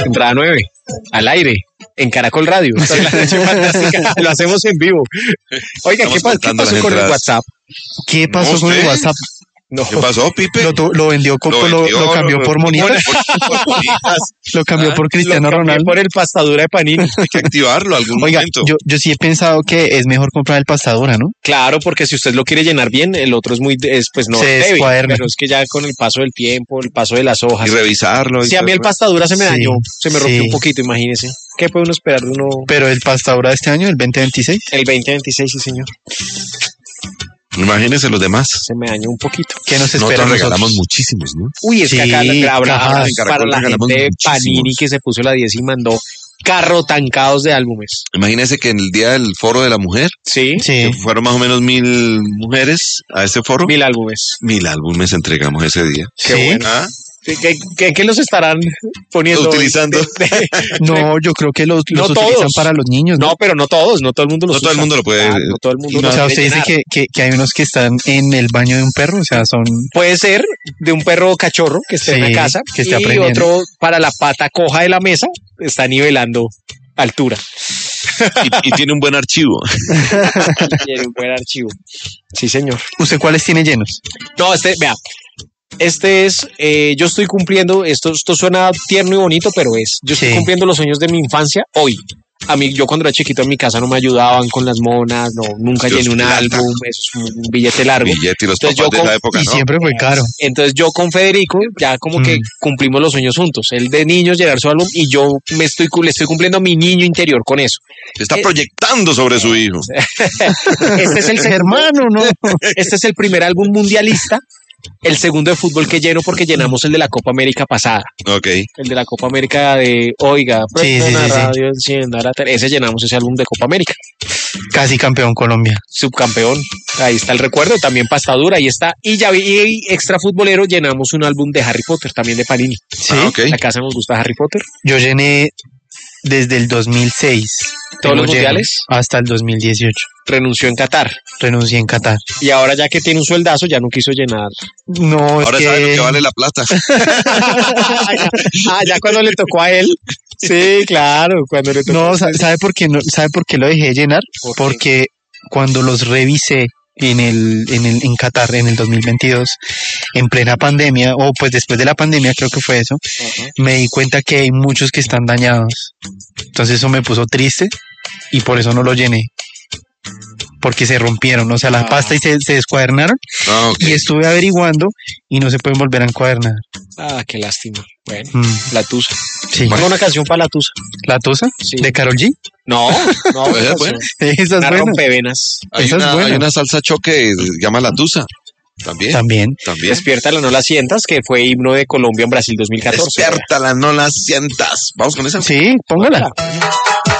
Entrada 9, al aire, en Caracol Radio. La Noche Fantástica, lo hacemos en vivo. Oiga, ¿qué pasó con el WhatsApp? ¿Qué pasó con el WhatsApp? No. ¿Qué pasó, Pipe? Lo vendió Coco, lo cambió por Monitas. Lo cambió por Cristiano Ronaldo. Por el pastadura de Panini. Hay que activarlo algún momento. Yo sí he pensado que es mejor comprar el pastadura, ¿no? Claro, porque si usted lo quiere llenar bien, el otro es pues no debe, pero es que ya con el paso del tiempo, el paso de las hojas. Y revisarlo. Si a mí el pastadura se me dañó, se me rompió un poquito, imagínese. ¿Qué puede uno esperar de uno? Pero el pastadura de este año, el 2026. El 2026, sí, señor. Imagínense los demás. Se me dañó un poquito. ¿Qué nos espera? Nosotros regalamos muchísimos, ¿no? Uy, es que acá para la gente de Panini que se puso la 10 y mandó carrotancados de álbumes. Imagínense que en el día del foro de la mujer, que fueron más o menos 1000 mujeres a ese foro. 1000 álbumes. 1000 álbumes entregamos ese día. Qué bueno. ¿Ah? ¿Qué los estarán poniendo? Utilizando. No, yo creo que los utilizan para los niños. No, pero no todos, no todo el mundo los usa. No todo el mundo lo puede. No todo el mundo o sea, usted dice que hay unos que están en el baño de un perro, o sea, son... Puede ser de un perro cachorro que esté en la casa, que esté y aprendiendo. otro para la pata coja de la mesa, está nivelando altura. Y tiene un buen archivo. Tiene un buen archivo. Sí, señor. ¿Usted cuáles tiene llenos? No, vea. Este es, yo estoy cumpliendo, esto suena tierno y bonito, pero yo estoy cumpliendo los sueños de mi infancia hoy. A mí, yo cuando era chiquito en mi casa no me ayudaban con las monas, nunca llené un álbum, eso es un billete largo. Billete y los papás de esa época, y siempre fue caro. Entonces yo con Federico ya como que cumplimos los sueños juntos. Él de niños llenar su álbum y yo le estoy cumpliendo mi niño interior con eso. Se está proyectando sobre su hijo. Este es el hermano, ¿no? Este es el primer álbum mundialista. El segundo de fútbol que lleno porque llenamos el de la Copa América pasada. Ok. El de la Copa América de, oiga, radio, encienda la tele. Ese llenamos ese álbum de Copa América. Casi campeón Colombia. Subcampeón. Ahí está el recuerdo, también pastadura, ahí está. Y ya vi extra futbolero, llenamos un álbum de Harry Potter, también de Panini. Sí. La casa nos gusta Harry Potter. Yo llené desde el 2006. ¿Todos los mundiales? Hasta el 2018. Renunció en Qatar. Renuncié en Qatar. Y ahora ya que tiene un sueldazo, ya no quiso llenar. No, ahora sabe lo que vale la plata. Ya cuando le tocó a él. Sí, claro, cuando le tocó. No, ¿sabe por qué no? ¿Sabe por qué lo dejé llenar? Porque cuando los revisé en Qatar en el 2022, en plena pandemia, o pues después de la pandemia creo que fue eso, me di cuenta que hay muchos que están dañados. Entonces eso me puso triste y por eso no lo llené. Porque se rompieron, o sea, la pasta y se descuadernaron. Y estuve averiguando y no se pueden volver a encuadernar. Qué lástima. Bueno, La Tusa. Sí. Pongo una canción para La Tusa. ¿La Tusa? Sí. ¿De Karol G? No, esa es buena. Esa es buena. Rompevenas. Hay una salsa choque que se llama La Tusa. También. Despiértala, no la sientas, que fue himno de Colombia en Brasil 2014. Despiértala, no la sientas. Vamos con esa. Sí, póngala.